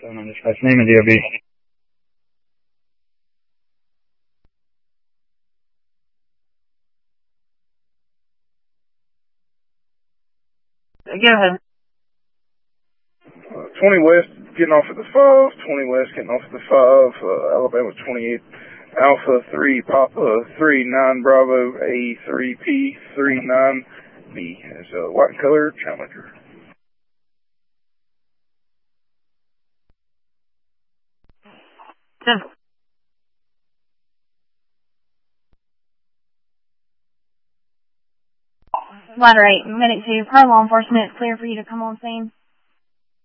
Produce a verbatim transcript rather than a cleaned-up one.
seven on dispatch. Name and D O B. Go ahead. Uh, twenty West getting off at the five, twenty West getting off at the five, uh, Alabama twenty-eight, Alpha three, Papa three, nine Bravo, A three P, three nine B. It's a white and color Challenger. Ten. Ladder eight, minute two, pro law enforcement, clear for you to come on scene.